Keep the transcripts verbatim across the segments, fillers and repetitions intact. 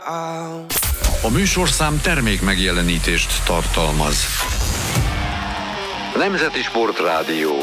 A műsorszám termék megjelenítést tartalmaz. Nemzeti Sportrádió.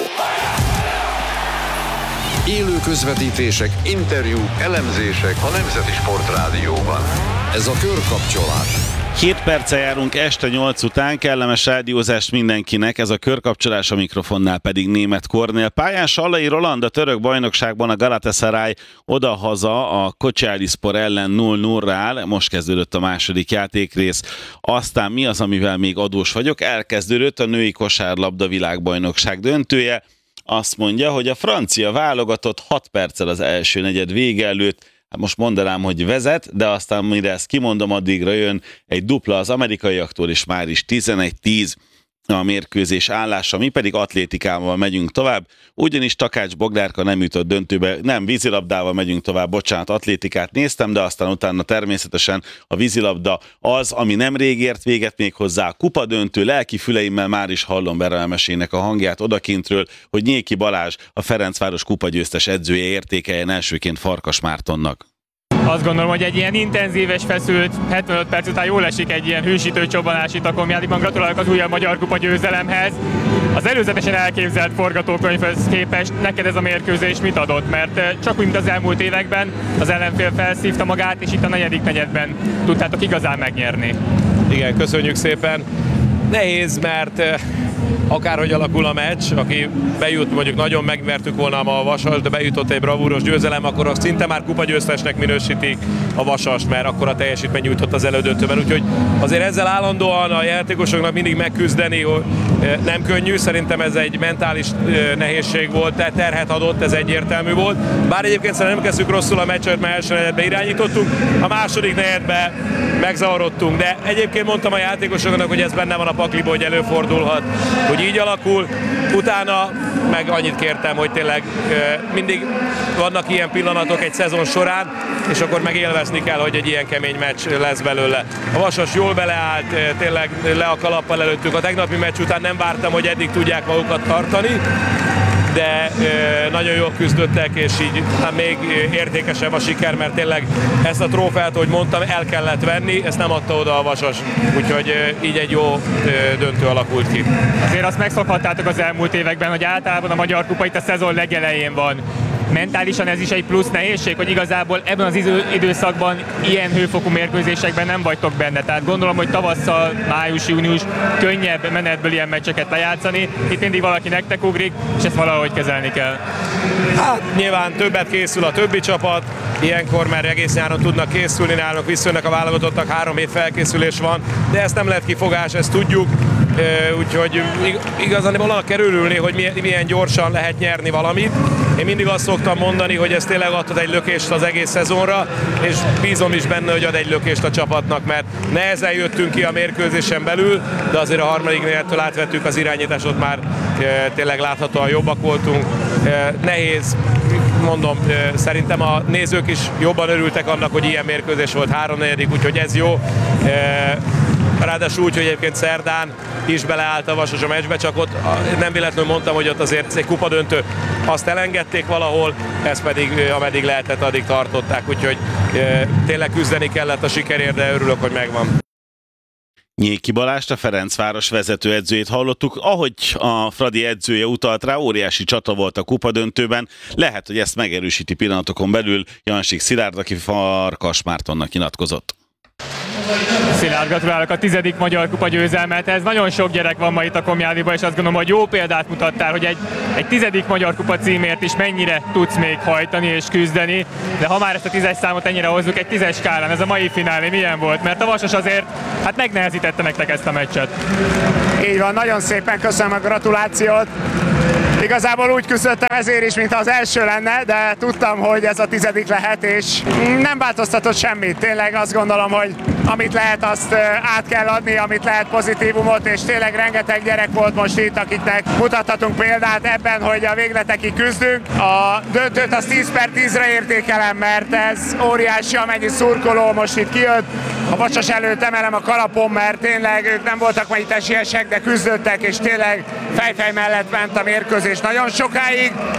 Élő közvetítések, interjúk, elemzések a Nemzeti Sportrádióban. Ez a Körkapcsolás. Hét perccel járunk este nyolc után, kellemes rádiózást mindenkinek, ez a Körkapcsolás, a mikrofonnál pedig Németh Kornél. Pályán Sallai Roland a török bajnokságban a Galatasaray odahaza a Kocaelispor ellen nulla nulla áll, most kezdődött a második játékrész. Aztán mi az, amivel még adós vagyok? Elkezdődött a női kosárlabda világbajnokság döntője. Azt mondja, hogy a francia válogatott hat perccel az első negyed vége előtt, hát most mondanám, hogy vezet, de aztán mire ezt kimondom, addigra jön egy dupla az amerikaiaktól, és már is tizenegy tíz a mérkőzés állása. Mi pedig atlétikával megyünk tovább, ugyanis Takács Bognárka nem jutott döntőbe, nem, vízilabdával megyünk tovább, bocsánat, atlétikát néztem, de aztán utána természetesen a vízilabda az, ami nemrég ért véget, még hozzá a kupadöntő, lelki füleimmel már is hallom Berelmesének a hangját odakintről, hogy Nyéki Balázs, a Ferencváros kupagyőztes edzője értékeljen elsőként Farkas Mártonnak. Azt gondolom, hogy egy ilyen intenzíves, feszült hetvenöt perc után jól esik egy ilyen hősítő csobbanás itt a Komjádiban. Gratulálok az újabb magyar kupa győzelemhez. Az előzetesen elképzelt forgatókönyvhöz képest neked ez a mérkőzés mit adott? Mert csak úgy, mint az elmúlt években, az ellenfél felszívta magát, és itt a negyedik negyedben tudtátok igazán megnyerni. Igen, köszönjük szépen. Nehéz, mert akárhogy alakul a meccs, aki bejut, mondjuk nagyon megvertük volna ma a Vasas, de bejutott egy bravúros győzelem, akkor azt szinte már kupagyőztesnek minősítik a Vasas, mert akkor a teljesítmény nyújtott az elődöntőben. Úgyhogy azért ezzel állandóan a játékosoknak mindig megküzdeni nem könnyű, szerintem ez egy mentális nehézség volt, tehát terhet adott, ez egyértelmű volt. Bár egyébként szerintem nem kezdtük rosszul a meccset, mert első negyedbe irányítottunk, a második negyedbe megzavarodtunk, de egyébként mondtam a játékosoknak, hogy ez benne van a pakliba, hogy előfordulhat, hogy így alakul. Utána meg annyit kértem, hogy tényleg mindig vannak ilyen pillanatok egy szezon során, és akkor megélvezni kell, hogy egy ilyen kemény meccs lesz belőle. A Vasas jól beleállt, tényleg le a kalappal előttük. A tegnapi meccs után nem vártam, hogy eddig tudják magukat tartani, de nagyon jól küzdöttek, és így hát még értékesebb a siker, mert tényleg ezt a trófeát, ahogy mondtam, el kellett venni, ezt nem adta oda a Vasas, úgyhogy így egy jó döntő alakult ki. Azért azt megszokhattátok az elmúlt években, hogy általában a magyar kupa itt a szezon legelején van. Mentálisan ez is egy plusz nehézség, hogy igazából ebben az idő, időszakban ilyen hőfokú mérkőzésekben nem vagytok benne. Tehát gondolom, hogy tavasszal, május, június könnyebb menetből ilyen meccseket lejátszani. Itt mindig valaki nektek ugrik, és ezt valahogy kezelni kell. Hát nyilván többet készül a többi csapat, ilyenkor már egész nyáron tudnak készülni, nálunk visszajönnek a válogatottak, három hét felkészülés van, de ezt nem lehet kifogás, ezt tudjuk. Úgyhogy igazán annak kell örülni, hogy milyen gyorsan lehet nyerni valamit. Én mindig azt szoktam mondani, hogy ez tényleg adhat egy lökést az egész szezonra, és bízom is benne, hogy ad egy lökést a csapatnak, mert nehezen jöttünk ki a mérkőzésen belül, de azért a harmadik negyedtől átvettük az irányításot, már tényleg láthatóan jobbak voltunk. Nehéz, mondom, szerintem a nézők is jobban örültek annak, hogy ilyen mérkőzés volt, háromnegyedik, úgyhogy ez jó. Ráadásul úgy, hogy egyébként szerdán is beleállt a Vasas a meccsbe, csak ott nem véletlenül mondtam, hogy ott azért egy kupadöntő, azt elengedték valahol, ezt pedig ameddig lehetett, addig tartották, úgyhogy tényleg küzdeni kellett a sikerért, de örülök, hogy megvan. Nyéki Balást, a Ferencváros vezetőedzőjét hallottuk. Ahogy a Fradi edzője utalt rá, óriási csata volt a kupadöntőben. Lehet, hogy ezt megerősíti pillanatokon belül Jansik Szilárd, aki Farkas Mártonnak nyilatkozott. Szilárd, gratulálok a tizedik magyar kupa győzelmet. Ez nagyon sok gyerek van ma itt a Komjádiban, és azt gondolom, hogy jó példát mutattál, hogy egy, egy tizedik magyar kupa címért is mennyire tudsz még hajtani és küzdeni. De ha már ezt a tízes számot ennyire hozzuk, egy tízes skálán, ez a mai finálé milyen volt? Mert a Vasas azért hát megnehezítette nektek ezt a meccset. Így van, nagyon szépen köszönöm a gratulációt. Igazából úgy küzdöttem ezért is, mint az első lenne, de tudtam, hogy ez a tizedik lehet, és nem változtatott semmit. Tényleg azt gondolom, hogy amit lehet, azt át kell adni, amit lehet pozitívumot, és tényleg rengeteg gyerek volt most itt, akiknek mutathatunk példát ebben, hogy a végletekig küzdünk. A döntőt az tíz per tízre értékelem, mert ez óriási, amennyi szurkoló most itt kijött. A Vasas előtt emelem a kalapom, mert tényleg ők nem voltak majd itt esélyesek, de küzdöttek, és tényleg fejfej mellett ment a mérkőzés nagyon sokáig.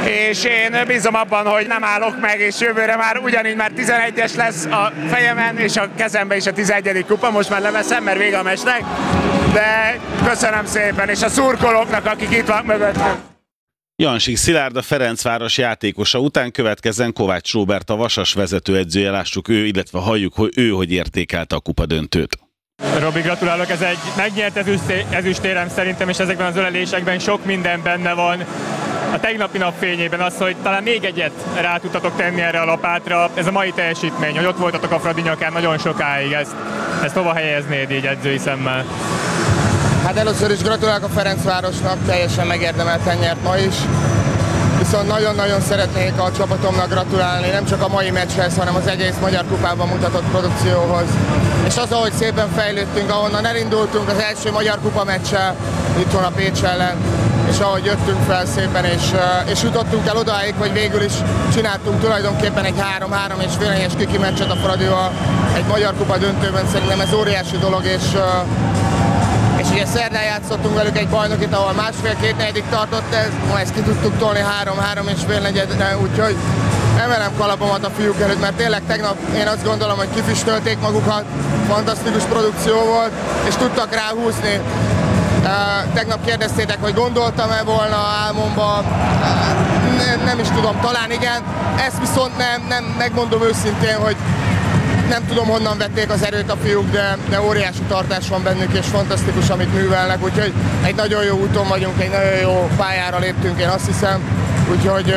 és én bízom abban, hogy nem állok meg, és jövőre már ugyanígy már tizenegyes lesz a fejemen, és a kezemben is a tizenegyedik kupa, most már leveszem, mert vége a meccsnek, de köszönöm szépen, és a szurkolóknak, akik itt van mögöttünk. Jansik Szilárd, a Ferencváros játékosa után következzen Kovács Róbert, a Vasas vezetőedzője, lássuk ő, illetve halljuk, hogy ő hogy értékelte a kupa döntőt. Robi, gratulálok, ez egy megnyert ezüst, ezüstérem szerintem, és ezekben az ölelésekben sok minden benne van. A tegnapi nap fényében az, hogy talán még egyet rá tudtatok tenni erre a lapátra, ez a mai teljesítmény, hogy ott voltatok a Fradi nyakán nagyon sokáig, ezt, ezt hova helyeznéd így edzői szemmel? Hát először is gratulálok a Ferencvárosnak, teljesen megérdemelten nyert ma is. Viszont nagyon-nagyon szeretnék a csapatomnak gratulálni, nem csak a mai meccshez, hanem az egész Magyar Kupában mutatott produkcióhoz. És az, ahogy szépen fejlődtünk, ahonnan elindultunk az első Magyar Kupa meccsel, itthon a Pécs ellen, és ahogy jöttünk fel szépen, és, és jutottunk el odáig, hogy végül is csináltunk tulajdonképpen egy három-három és fél egyes kiki meccset a Fradival egy Magyar Kupa döntőben, szerintem ez óriási dolog, és És ugye szerdán játszottunk velük egy bajnokit, ahol másfél-két negyedik tartott ez, ma ezt ki tudtuk tolni három-három és fél negyedre, úgyhogy emelem kalapomat a fiúk előtt, mert tényleg tegnap én azt gondolom, hogy kifüstölték magukat, fantasztikus produkció volt, és tudtak rá húzni. Tegnap kérdeztétek, hogy gondoltam-e volna álmomba, nem, nem is tudom, talán igen, ezt viszont nem, nem megmondom őszintén, hogy nem tudom, honnan vették az erőt a fiúk, de, de óriási tartás van bennük, és fantasztikus, amit művelnek, úgyhogy egy nagyon jó úton vagyunk, egy nagyon jó pályára léptünk, én azt hiszem, úgyhogy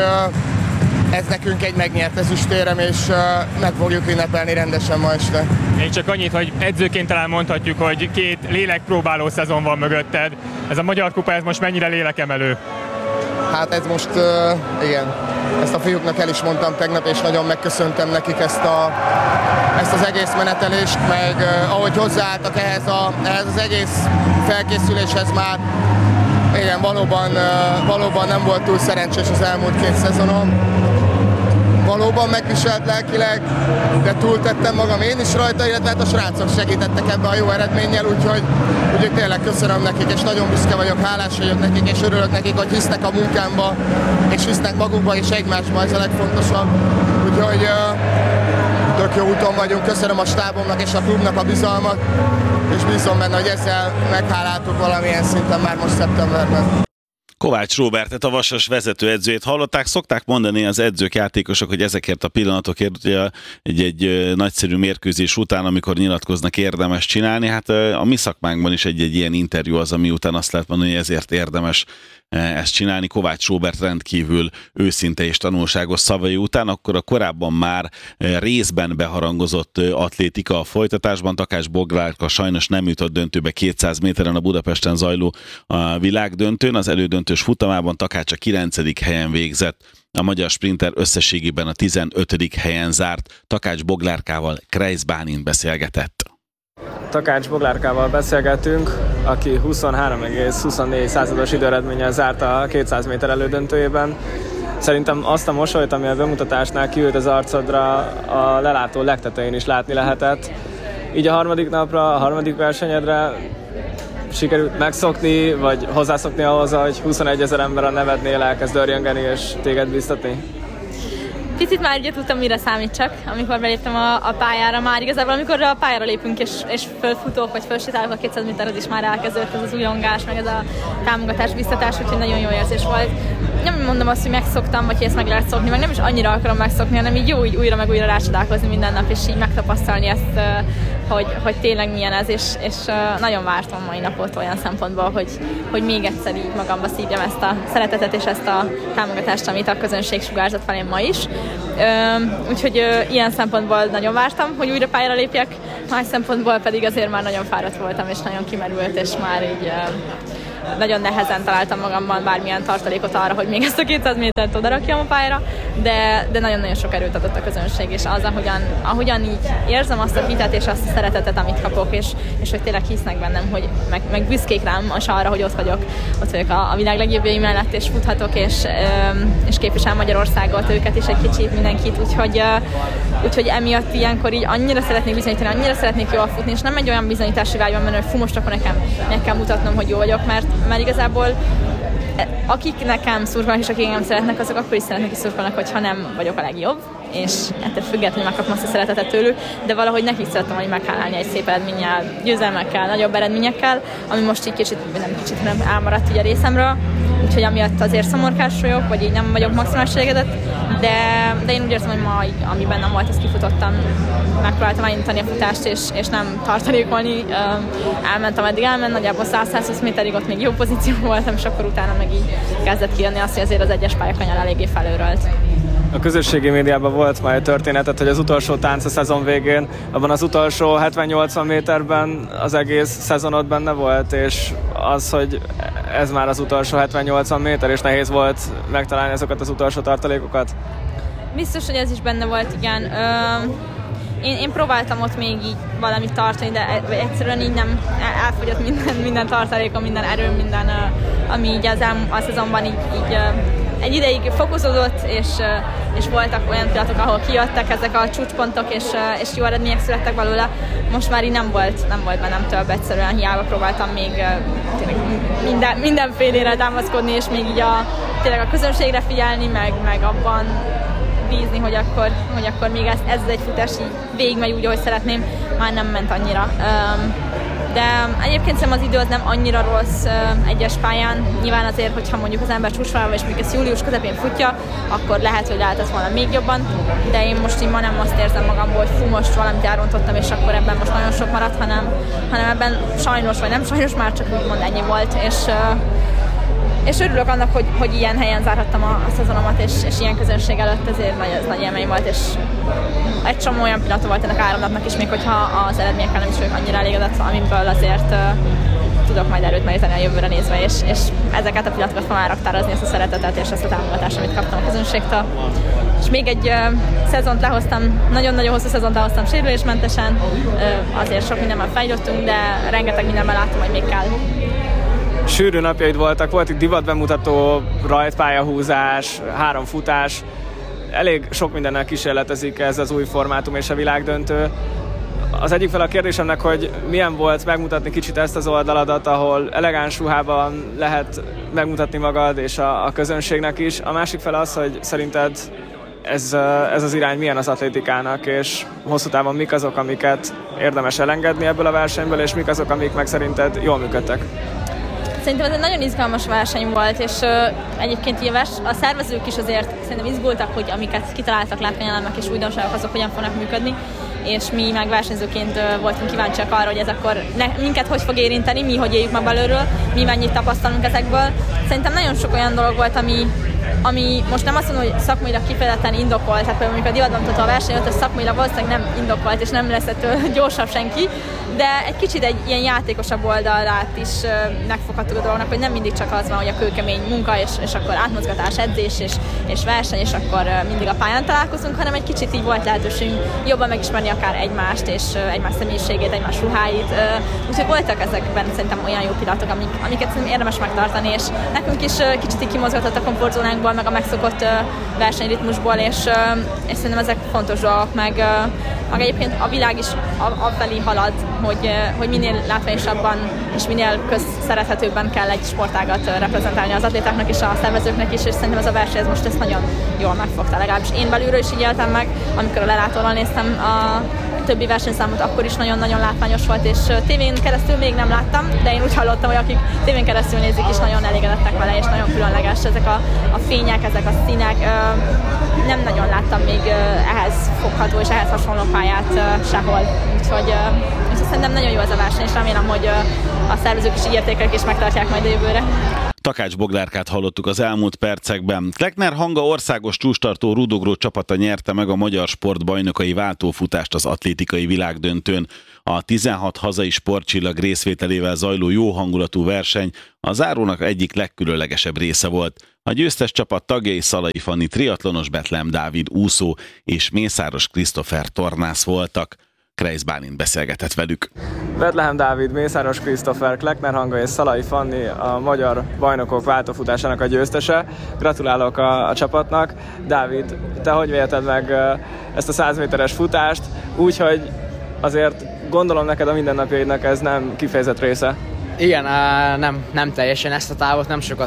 ez nekünk egy megnyert ezüstérem, és meg fogjuk ünnepelni rendesen ma este. Én csak annyit, hogy edzőként talán mondhatjuk, hogy két lélekpróbáló szezon van mögötted. Ez a Magyar Kupa, ez most mennyire lélekemelő? Hát ez most, uh, igen, ezt a fiúknak el is mondtam tegnap, és nagyon megköszöntem nekik ezt, a, ezt az egész menetelést, meg uh, ahogy hozzáálltak ehhez, a, ehhez az egész felkészüléshez már. Igen, valóban, uh, valóban nem volt túl szerencsés az elmúlt két szezonom. Valóban megviselt lelkileg, de túltettem magam én is rajta, illetve hát a srácok segítettek ebbe a jó eredménnyel, úgyhogy, úgyhogy tényleg köszönöm nekik, és nagyon büszke vagyok, hálás vagyok nekik, és örülök nekik, hogy hisznek a munkámba, és hisznek magukba és egymásba, ez a legfontosabb. Úgyhogy tök jó úton vagyunk, köszönöm a stábomnak és a klubnak a bizalmat, és bízom benne, hogy ezzel megháláltuk valamilyen szinten már most szeptemberben. Kovács Róbertet, a Vasas vezetőedzőjét hallották. Szokták mondani az edzők, játékosok, hogy ezekért a pillanatokért ugye egy-egy nagyszerű mérkőzés után, amikor nyilatkoznak, érdemes csinálni. Hát a mi szakmánkban is egy-egy ilyen interjú az, ami után azt lehet mondani, hogy ezért érdemes ezt csinálni. Kovács Róbert rendkívül őszinte és tanulságos szavai után, akkor a korábban már részben beharangozott atlétika a folytatásban. Takács Boglárka sajnos nem jutott döntőbe kétszáz méteren a Budapesten zajló a világdöntőn. Az elődöntős futamában Takács a kilencedik helyen végzett. A magyar sprinter összességében a tizenötödik helyen zárt. Takács Boglárkával Kreisz Bálint beszélgetett. Takács Boglárkával beszélgetünk, aki huszonhárom egész huszonnégy százados időeredménnyel zárt a kétszáz méter elődöntőjében. Szerintem azt a mosolyt, ami a bemutatásnál kiült az arcodra, a lelátó legtetején is látni lehetett. Így a harmadik napra, a harmadik versenyedre sikerült megszokni, vagy hozzászokni ahhoz, hogy huszonegyezer ember a nevednél elkezd örjöngeni és téged biztatni? Picit már ugye tudtam, mire számítsak, amikor beléptem a, a pályára. Már igazából, amikor a pályára lépünk és, és fölfutok, vagy fölsétálok a kétszáz méter, az is már elkezdődött ez az újongás, meg ez a támogatás, biztatás, úgyhogy nagyon jó érzés volt. Nem mondom azt, hogy megszoktam, vagy hogy ezt meg lehet szokni, meg nem is annyira akarom megszokni, hanem így jó így újra meg újra rácsodálkozni minden nap, és így megtapasztalni ezt, hogy, hogy tényleg milyen ez, és, és nagyon vártam a mai napot olyan szempontból, hogy, hogy még egyszer így magamba szívjam ezt a szeretetet és ezt a támogatást, amit a közönség sugárzott felém ma is. Úgyhogy ilyen szempontból nagyon vártam, hogy újra pályára lépjek, más szempontból pedig azért már nagyon fáradt voltam, és nagyon kimerült, és már így nagyon nehezen találtam magamban bármilyen tartalékot arra, hogy még ezt a kétszáz métert odarakjam a pályára, de, de nagyon-nagyon sok erőt adott a közönség, és az, ahogyan, ahogyan így érzem azt a hitet és azt a szeretetet, amit kapok, és, és hogy tényleg hisznek bennem, hogy meg, meg büszkék rám és arra, hogy ott vagyok, ott vagyok a, a világ legjobbjai mellett, és futhatok, és, és képvisel Magyarországot, őket is egy kicsit, mindenkit, úgyhogy, úgyhogy emiatt ilyenkor így annyira szeretnék bizonyítani, annyira szeretnék jól futni, és nem egy olyan bizonyítási vágyban menni, hogy fú, most akkor nekem meg kell mutatnom, hogy jó vagyok, mert mert igazából akik nekem szurkolnak és akik nem szeretnek, azok akkor is szeretnek és szurkolnak, hogyha nem vagyok a legjobb, és ettől függetlenül megkapom azt a szeretetet tőlük, de valahogy nekik szerettem volna meghálálni egy szép eredménnyel, győzelmekkel, nagyobb eredményekkel, ami most így kicsit, nem kicsit, hanem elmaradt így a részemről, úgyhogy amiatt azért szomorkás vagyok, vagy így nem vagyok maximális elégedett, de, de én úgy érzem, hogy ma, így, ami bennem volt, ezt kifutottam, megpróbáltam elindítani a futást, és, és nem tartalékolni, elmentem eddig elment, nagyjából száz-százhúsz méterig ott még jó pozícióban voltam, és akkor utána meg így kezdett kijönni azt, hogy azért az egyes pályakanyar eléggé felőrölt. A közösségi médiában volt majd történetet, hogy az utolsó tánc a szezon végén, abban az utolsó hetven-nyolcvan méterben az egész szezonod benne volt, és az, hogy ez már az utolsó hetven-nyolcvan méter, és nehéz volt megtalálni azokat az utolsó tartalékokat? Biztos, hogy ez is benne volt, igen. Ö, én, én próbáltam ott még így valamit tartani, de egyszerűen így nem elfogyott minden, minden tartalékom, minden erőm, minden, ami így az a szezonban így, így egy ideig fokozódott, és, és voltak olyan pillanatok, ahol kijöttek ezek a csúcspontok, és, és jó eredmények születtek belőle. Most már így nem volt, nem volt bennem több, egyszerűen hiába próbáltam még minden, mindenfélére támaszkodni, és még így a, tényleg a közönségre figyelni, meg, meg abban bízni, hogy akkor, hogy akkor még ez, ez egy futás így végigmegy úgy, ahogy szeretném, már nem ment annyira. De egyébként szerintem az idő az nem annyira rossz egyes pályán. Nyilván azért, hogyha mondjuk az ember csúcsvonalban és mondjuk ezt július közepén futja, akkor lehet, hogy lehetett volna még jobban, de én most így ma nem azt érzem magamból, hogy fú, most valamit elrontottam, és akkor ebben most nagyon sok maradt, hanem, hanem ebben sajnos, vagy nem sajnos, már csak úgymond ennyi volt, és És örülök annak, hogy, hogy ilyen helyen zárhattam a, a szezonomat, és, és ilyen közönség előtt, ezért nagy, ez nagy élmény volt, és egy csomó olyan pillanat volt ennek a három napnak is, még hogyha az eredményekkel nem is vagyok annyira elégedett, amiből azért uh, tudok majd erőt meríteni a jövőre nézve, és, és ezeket a pillanatokat fogom elraktározni, ezt a szeretetet és ezt a támogatást, amit kaptam a közönségtől. És még egy uh, szezont lehoztam, nagyon-nagyon hosszú szezont lehoztam sérülésmentesen, uh, azért sok mindenben fejlődtünk, de rengeteg mindenben látom, hogy még kell. Sűrű napjaid voltak, volt itt divatbemutató, rajtpályahúzás, három futás. Elég sok mindennel kísérletezik ez az új formátum és a világdöntő. Az egyik fel a kérdésemnek, hogy milyen volt megmutatni kicsit ezt az oldaladat, ahol elegáns ruhában lehet megmutatni magad és a, a közönségnek is. A másik fel az, hogy szerinted ez, ez az irány milyen az atlétikának, és hosszú távon mik azok, amiket érdemes elengedni ebből a versenyből, és mik azok, amik meg szerinted jól működtek? Szerintem ez egy nagyon izgalmas verseny volt, és uh, egyébként éves, a szervezők is azért szerintem izgultak, hogy amiket kitaláltak látványelemek és újdonságok, azok hogyan fognak működni, és mi meg versenyzőként uh, voltunk kíváncsiak arra, hogy ez akkor ne, minket hogy fog érinteni, mi hogy éljük meg belőről, mi mennyit tapasztalunk ezekből. Szerintem nagyon sok olyan dolog volt, ami, ami most nem azt mondom, hogy szakmailag kifejezetten indokolt, tehát például amikor a divatbemutató a verseny ott, az szakmailag valószínűleg nem indokolt, és nem lesz ettől gyorsabb senki, de egy kicsit egy ilyen játékosabb oldalát is megfoghattuk a dolognak, hogy nem mindig csak az van, hogy a kőkemény munka, és, és akkor átmozgatás, edzés, és, és verseny, és akkor mindig a pályán találkozunk, hanem egy kicsit így volt lehetőségünk jobban megismerni akár egymást, és egymás személyiségét, egymás ruháit. Úgyhogy voltak ezekben szerintem olyan jó pillanatok, amik, amiket szerintem érdemes megtartani, és nekünk is kicsit így kimozgatott a komfortzónánkból, meg a megszokott versenyritmusból, és, és szerintem ezek fontos dolgok, meg, meg egyébként a világ is afelé halad, hogy, hogy minél látványosabban és minél közszerethetőbben kell egy sportágat reprezentálni az atlétáknak és a szervezőknek is, és szerintem ez a verseny ez most ezt nagyon jól megfogta, legalábbis én belülről is így éltem meg, amikor a lelátóról néztem a többi versenyszámot, akkor is nagyon-nagyon látványos volt, és tévén keresztül még nem láttam, de én úgy hallottam, hogy akik tévén keresztül nézik is nagyon elégedettek vele, és nagyon különleges ezek a, a fények, ezek a színek. Nem nagyon láttam még ehhez fogható és ehhez hasonló pályát sehol, úgyhogy és szerintem nagyon jó ez a verseny, és remélem, hogy a szervezők is így értékelik és megtartják majd a jövőre. Takács Boglárkát hallottuk az elmúlt percekben. Kleckner Hanga országos csúcstartó rudogró csapata nyerte meg a magyar sportbajnokai váltófutást az atlétikai világdöntőn. A tizenhat hazai sportcsillag részvételével zajló jó hangulatú verseny a zárónak egyik legkülönlegesebb része volt. A győztes csapat tagjai Szalai Fanni triatlonos, Betlehem Dávid úszó és Mészáros Krisztófer tornász voltak. Kreisz Bálint beszélgetett velük. Betlehem Dávid, Mészáros Krisztófer, Kleckner Hanga és Szalai Fanni a magyar bajnokok váltófutásának a győztese. Gratulálok a, a csapatnak. Dávid, te hogy vélted meg ezt a száz méteres futást? Úgyhogy azért gondolom neked a mindennapjaidnak ez nem kifejezett része. Igen, nem, nem teljesen ezt a távot, nem sokat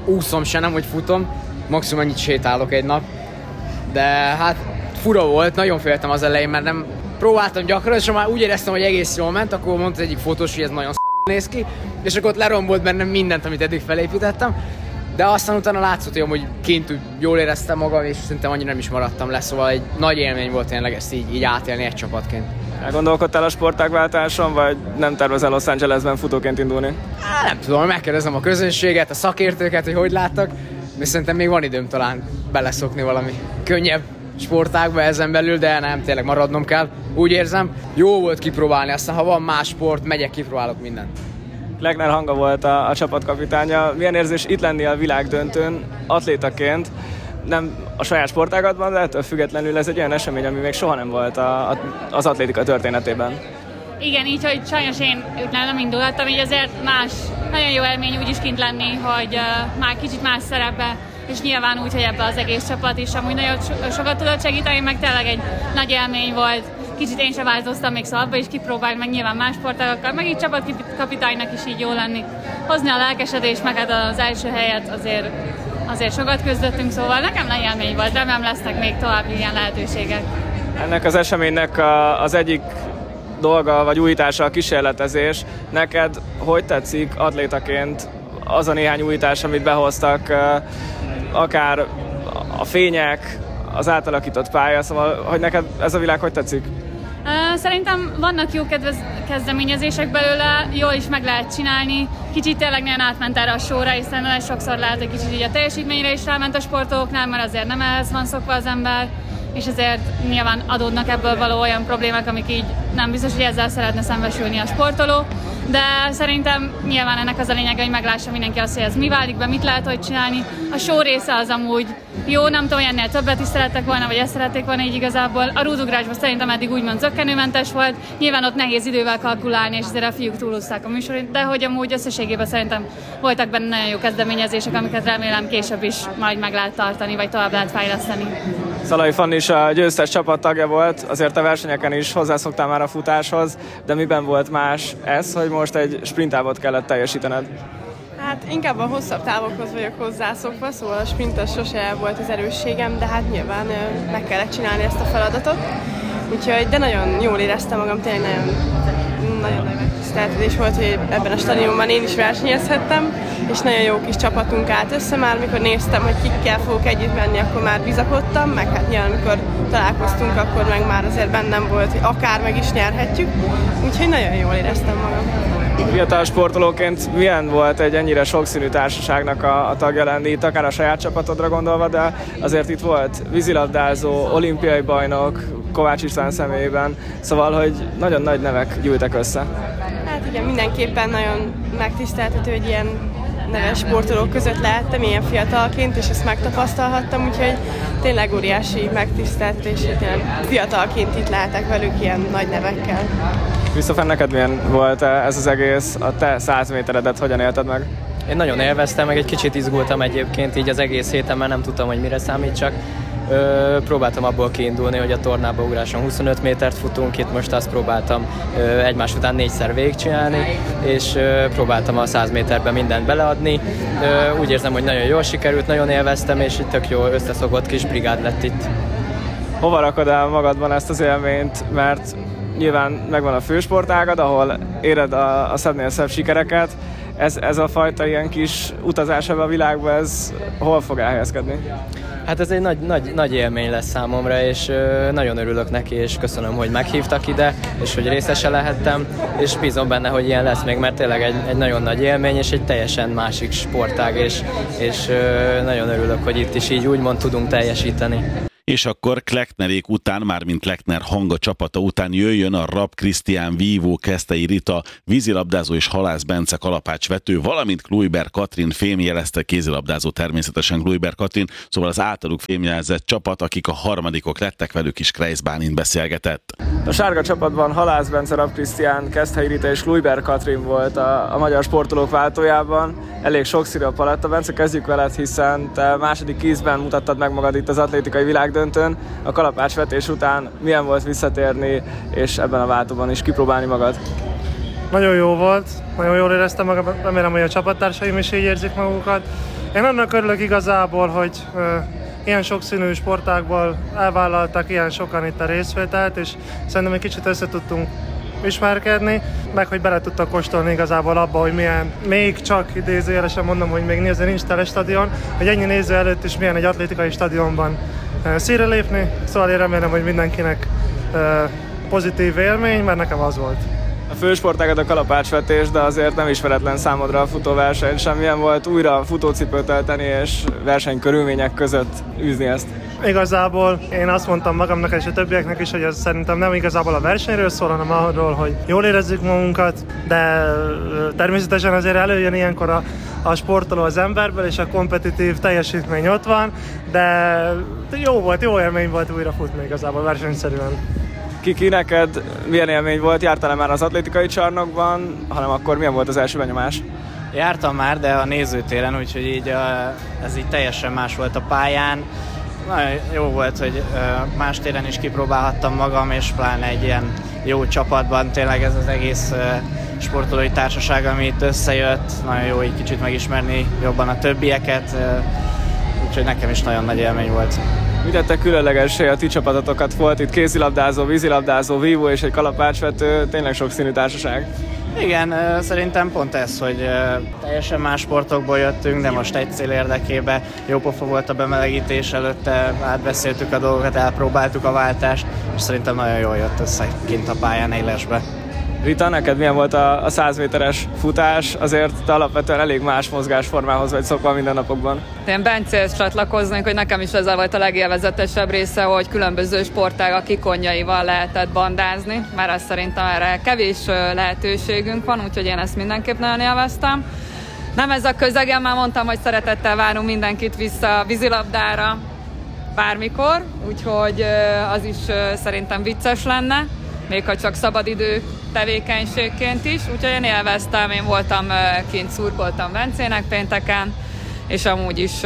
úszom se, nem hogy futom, maximum annyit sétálok egy nap. De hát fura volt, nagyon féltem az elején, mert nem próbáltam gyakran, és már úgy éreztem, hogy egész jól ment, akkor mondta az egyik fotós, hogy ez nagyon szarul néz ki, és akkor ott lerombolt bennem mindent, amit eddig felépítettem. De aztán utána látszott, hogy kint jól éreztem magam, és szerintem annyira nem is maradtam le, szóval egy nagy élmény volt tényleg ezt így, így átélni egy csapatként. Elgondolkodtál a sportágváltáson, vagy nem tervezel Los Angelesben futóként indulni? Á, nem tudom, megkérdezem a közönséget, a szakértőket, hogy hogy láttak, és szerintem még van időm talán beleszokni valami könnyebb sportágba ezen belül, de nem, tényleg maradnom kell, úgy érzem. Jó volt kipróbálni, aztán ha van más sport, megyek, kipróbálok mindent. Kleckner Hanga volt a, a csapatkapitánya. Milyen érzés itt lenni a világdöntőn atlétaként? Nem a saját sportágatban, de ettől függetlenül ez egy olyan esemény, ami még soha nem volt a, a, az atlétika történetében. Igen, így, hogy sajnos én nem indulhattam, így azért más, nagyon jó élmény úgy is kint lenni, hogy uh, már kicsit más szerepbe, és nyilván úgy, hogy ebbe az egész csapat is amúgy nagyon so- sokat tudott segíteni, meg tényleg egy nagy élmény volt. Kicsit én sem változtam még szóval abba is kipróbálni, meg nyilván más sportágokkal, meg így csapatkapitánynak is így jó lenni. Hozni a lelkesedést, meg hát az első helyet azért, azért sokat küzdöttünk, szóval nekem nagy élmény volt, remélem lesznek még további ilyen lehetőségek. Ennek az eseménynek a, az egyik dolga vagy újítása a kísérletezés. Neked hogy tetszik atlétaként az a néhány újítás, amit behoztak, akár a fények, az átalakított pálya, szóval hogy neked ez a világ hogy tetszik? Szerintem vannak jó kedvez, kezdeményezések belőle, jól is meg lehet csinálni. Kicsit tényleg nagyon átment erre a sorra, hiszen nagyon sokszor lehet, hogy kicsit így a teljesítményre is ráment a sportolóknál, mert azért nem ehhez van szokva az ember, és ezért nyilván adódnak ebből való olyan problémák, amik így nem biztos, hogy ezzel szeretne szembesülni a sportoló. De szerintem nyilván ennek az a lényege, hogy meglássa mindenki azt, hogy ez mi válik be, mit lehet hogy csinálni. A show része az amúgy jó, nem tudom, hogy ennél többet is szerettek volna, vagy ezt szerették volna így igazából. A rúdugrásban szerintem eddig úgymond zökkenőmentes volt, nyilván ott nehéz idővel kalkulálni, és azért a fiúk túlúzták a műsorit, de hogy amúgy összességében szerintem voltak benne nagyon jó kezdeményezések, amiket remélem később is majd meg lehet tartani, vagy tovább lehet fejleszteni. Szalai Fanni is a győztes csapat tagja volt, azért a versenyeken is hozzászoktál már a futáshoz, de miben volt más ez, hogy most egy sprintávot kellett teljesítened? Hát inkább a hosszabb távokhoz vagyok hozzászokva, szóval a sprintes sose volt az erősségem, de hát nyilván meg kellett csinálni ezt a feladatot. Úgyhogy, de nagyon jól éreztem magam, tényleg nagyon, nagyon nagy megtiszteltetés volt, hogy ebben a stadionban én is versenyezhettem, és nagyon jó kis csapatunk állt össze már, mikor néztem, hogy kikkel fogok együtt menni, akkor már bizakodtam, meg hát nyilván, amikor találkoztunk, akkor meg már azért bennem volt, hogy akár meg is nyerhetjük, úgyhogy nagyon jól éreztem magam. Fiatal sportolóként milyen volt egy ennyire sokszínű társaságnak a, a tagja lenni, itt akár a saját csapatodra gondolva, de azért itt volt vízilabdázó, olimpiai bajnok, Kovács István személyében, szóval, hogy nagyon nagy nevek gyűltek össze. Hát igen, mindenképpen nagyon megtiszteltető, hogy ilyen neves sportolók között lehettem ilyen fiatalként, és ezt megtapasztalhattam, úgyhogy tényleg óriási megtiszteltetés, hogy tényleg fiatalként itt lehetek velük ilyen nagy nevekkel. Krisztofer, neked milyen volt ez az egész, a te száz méteredet hogyan élted meg? Én nagyon élveztem, meg egy kicsit izgultam egyébként, így az egész héten, mert nem tudtam, hogy mire számítsak. Ö, próbáltam abból kiindulni, hogy a tornába ugráson huszonöt métert futunk, itt most azt próbáltam ö, egymás után négyszer végigcsinálni, és ö, próbáltam a száz méterben mindent beleadni. Ö, úgy érzem, hogy nagyon jól sikerült, nagyon élveztem, és itt tök jó összeszokott kis brigád lett itt. Hova rakod el magadban ezt az élményt, mert nyilván megvan a fősportágad, ahol éred a, a szebbnél szebb sikereket. Ez, ez a fajta ilyen kis utazás ebbe a világba, ez hol fog elhelyezkedni? Hát ez egy nagy, nagy, nagy élmény lesz számomra, és ö, nagyon örülök neki, és köszönöm, hogy meghívtak ide, és hogy részese lehettem, és bízom benne, hogy ilyen lesz még, mert tényleg egy, egy nagyon nagy élmény, és egy teljesen másik sportág, és, és ö, nagyon örülök, hogy itt is így úgymond tudunk teljesíteni. És akkor Klecknerék után, mármint Kleckner Hanga csapata után jöjjön a Rapp Krisztián, vívó Keszthelyi Rita, vízilabdázó és Halász Bence kalapácsvető, valamint Kluiber Katrin fémjelezte, kézilabdázó természetesen Kluiber Katrin, szóval az általuk fémjelzett csapat, akik a harmadikok lettek, velük is Kreisz Bálint beszélgetett. A sárga csapatban Halász Bence, Rapp Krisztián, Keszthelyi Rita és Kluiber Katrin volt a, a magyar sportolók váltójában. Elég sokszínű a paletta. Bence, kezdjük veled, hiszen te második ízben mutattad meg magad itt az atlétikai világdöntőn. A kalapácsvetés után milyen volt visszatérni, és ebben a váltóban is kipróbálni magad? Nagyon jó volt, nagyon jól éreztem magam, remélem, hogy a csapattársaim is így érzik magukat. Én annak örülök igazából, hogy ö, ilyen sokszínű sportákból elvállaltak ilyen sokan itt a részvételt, és szerintem egy kicsit össze tudtunk ismerkedni, meg hogy bele tudtak kóstolni igazából abba, hogy milyen, még csak idézőjelesen mondom, hogy még néző nincs tele stadion, hogy ennyi néző előtt is milyen egy atlétikai stadionban uh, színre lépni, szóval én remélem, hogy mindenkinek uh, pozitív élmény, mert nekem az volt. A fősportágad a kalapácsvetés, de azért nem ismeretlen számodra a futóverseny sem. Milyen volt újra futócipőt tölteni és versenykörülmények között űzni ezt? Igazából én azt mondtam magamnak és a többieknek is, hogy ez szerintem nem igazából a versenyről szól, hanem arról, hogy jól érezzük magunkat, de természetesen azért előjön ilyenkor a, a sportoló az emberből, és a kompetitív teljesítmény ott van, de jó volt, jó élmény volt újra futni igazából versenyszerűen. Kiki, neked milyen élmény volt? Jártál-e már az atlétikai csarnokban, hanem akkor milyen volt az első benyomás? Jártam már, de a nézőtéren, úgyhogy így ez így teljesen más volt a pályán. Nagyon jó volt, hogy más téren is kipróbálhattam magam, és pláne egy ilyen jó csapatban. Tényleg ez az egész sportolói társaság, ami itt összejött. Nagyon jó így kicsit megismerni jobban a többieket, úgyhogy nekem is nagyon nagy élmény volt. Mi tette különlegessé a ti csapatotokat? Volt itt kézilabdázó, vízilabdázó, vívó és egy kalapácsvető, tényleg sokszínű társaság. Igen, szerintem pont ez, hogy teljesen más sportokból jöttünk, de most egy cél érdekében jó pofa volt a bemelegítés előtte, átbeszéltük a dolgokat, elpróbáltuk a váltást, és szerintem nagyon jól jött össze kint a pályán élesbe. Rita, neked milyen volt a, a száz méteres futás? Azért te alapvetően elég más mozgásformához vagy szokva mindennapokban. Én Bencéhez csatlakoznék, hogy nekem is ez volt a legélvezetesebb része, hogy különböző sportágak ikonjaival lehetett bandázni, mert azt szerintem erre kevés lehetőségünk van, úgyhogy én ezt mindenképp nagyon élveztem. Nem ez a közegem, már mondtam, hogy szeretettel várunk mindenkit vissza a vízilabdára bármikor, úgyhogy az is szerintem vicces lenne, még ha csak szabadidő tevékenységként is, úgyhogy én élveztem, én voltam kint, szurkoltam Bencének pénteken, és amúgy is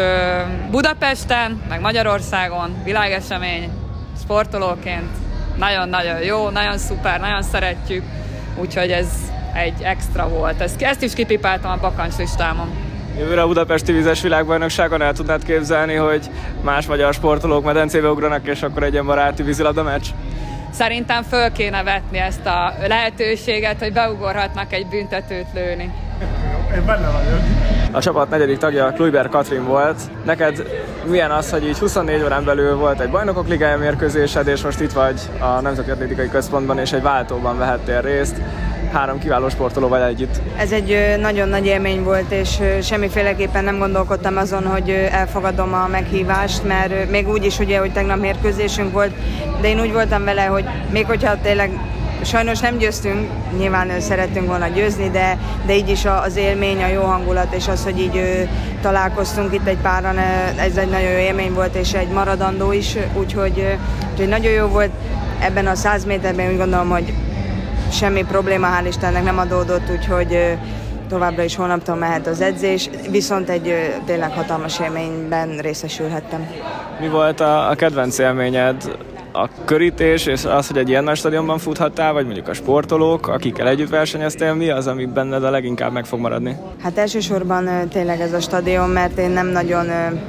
Budapesten, meg Magyarországon, világesemény, sportolóként nagyon-nagyon jó, nagyon szuper, nagyon szeretjük, úgyhogy ez egy extra volt. Ezt, ezt is kipipáltam a bakancslistámon. Jövőre a budapesti vízes világbajnokságon el tudnád képzelni, hogy más magyar sportolók medencébe ugranak, és akkor egy ilyen baráti vízilabda meccs? Szerintem föl kéne vetni ezt a lehetőséget, hogy beugorhatnak egy büntetőt lőni. Én benne vagyok. A csapat negyedik tagja Kluiber Katrin volt. Neked milyen az, hogy így huszonnégy órán belül volt egy bajnokok ligája mérkőzésed, és most itt vagy a Nemzeti Atlétikai Központban, és egy váltóban vehettél részt. Három kiváló sportolóval együtt. Ez egy nagyon nagy élmény volt, és semmiféleképpen nem gondolkodtam azon, hogy elfogadom a meghívást, mert még úgy is, ugye, hogy tegnap mérkőzésünk volt, de én úgy voltam vele, hogy még hogyha tényleg sajnos nem győztünk, nyilván szerettünk volna győzni, de, de így is az élmény, a jó hangulat, és az, hogy így találkoztunk itt egy páran, ez egy nagyon jó élmény volt, és egy maradandó is, úgyhogy, úgyhogy nagyon jó volt. Ebben a száz méterben úgy gondolom, hogy semmi probléma, hál' Istennek nem adódott, úgyhogy továbbra is holnaptól mehet az edzés, viszont egy tényleg hatalmas élményben részesülhettem. Mi volt a, a kedvenc élményed? A körítés és az, hogy egy ilyen nagy stadionban futhattál, vagy mondjuk a sportolók, akikkel együtt versenyeztél, mi az, ami benned a leginkább meg fog maradni? Hát elsősorban tényleg ez a stadion, mert én nem nagyon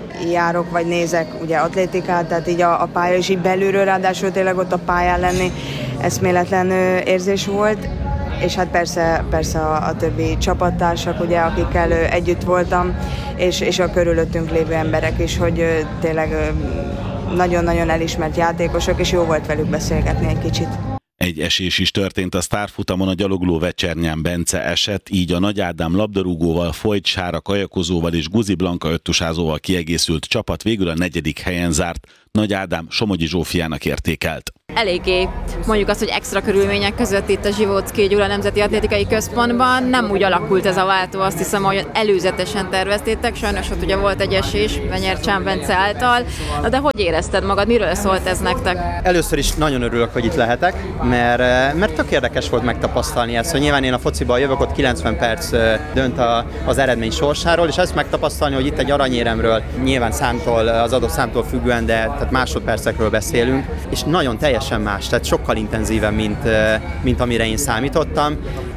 járok vagy nézek ugye atlétikát, tehát így a, a pálya is így belülről, ráadásul tényleg ott a pályán lenni eszméletlen érzés volt, és hát persze, persze a, a többi csapattársak, ugye, akikkel együtt voltam, és, és a körülöttünk lévő emberek is, hogy tényleg nagyon-nagyon elismert játékosok, és jó volt velük beszélgetni egy kicsit. Egy esés is történt a sztárfutamon, a gyalogló Vecsernyán Bence esett, így a Nagy Ádám labdarúgóval, Folyt Sára kajakozóval és Guzi Blanka öttusázóval kiegészült csapat végül a negyedik helyen zárt. Nagy Ádám Somogyi Zsófiának értékelt. Eléggé mondjuk azt, hogy extra körülmények között itt a Zsivóczky Gyula Nemzeti Atlétikai Központban nem úgy alakult ez a váltó, azt hiszem, hogy előzetesen terveztétek, sajnos ott ugye volt egy esés Venyercsán Bence által, de hogy érezted magad, miről szólt ez nektek? Először is nagyon örülök, hogy itt lehetek, mert, mert tök érdekes volt megtapasztalni ezt, hogy nyilván én a fociban jövök, ott kilencven perc dönt a, az eredmény sorsáról, és ezt megtapasztalni, hogy itt egy aranyéremről, nyilván számtól, az adott számtól függően, de tehát másodpercekről beszélünk, és nagyon teljesen más, tehát sokkal intenzíven, mint, mint amire én számítottam,